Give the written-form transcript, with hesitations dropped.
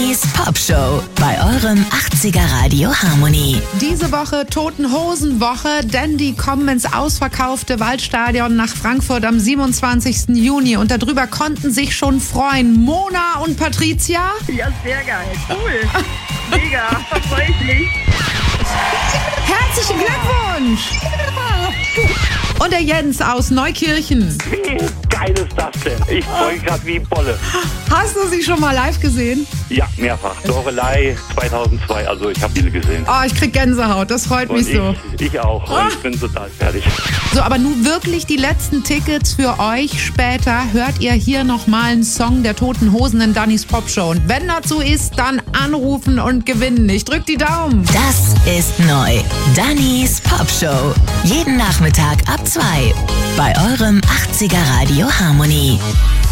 Dannys Popshow bei eurem 80er Radio Harmony. Diese Woche Toten Hosen Woche, denn die kommen ins ausverkaufte Waldstadion nach Frankfurt am 27. Juni. Und darüber konnten sich schon freuen Mona und Patricia. Ja, sehr geil. Cool. Mega. Freue ich mich. Herzlichen Glückwunsch. Und der Jens aus Neukirchen. Wie geil ist das denn? Ich freue mich gerade wie Bolle. Hast du sie schon mal live gesehen? Ja, mehrfach. Lorelei 2002, also ich habe diese gesehen. Oh, ich krieg Gänsehaut, das freut mich so. Ich auch und ich bin total fertig. So, aber nun wirklich die letzten Tickets für euch. Später hört ihr hier nochmal einen Song der Toten Hosen in Dannys Popshow. Und wenn das so ist, dann anrufen und gewinnen. Ich drück die Daumen. Das ist neu. Dannys Popshow. Jeden Nachmittag ab 2 bei eurem 80er Radio Harmony.